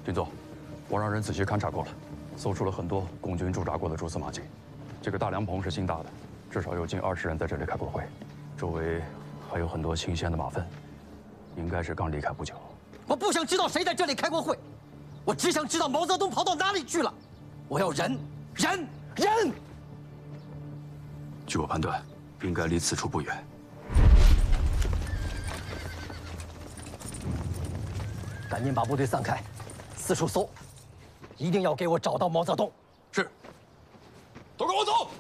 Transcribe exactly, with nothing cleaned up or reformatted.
军座，我让人仔细勘察过了，搜出了很多共军驻扎过的蛛丝马迹。这个大凉棚是新搭的，至少有近二十人在这里开过会，周围还有很多新鲜的马粪，应该是刚离开不久。 我不想知道谁在这里开过会，我只想知道毛泽东跑到哪里去了。我要人，人，人！ 据我判断，应该离此处不远。 赶紧把部队散开，四处搜，一定要给我找到毛泽东。 是，都跟我走。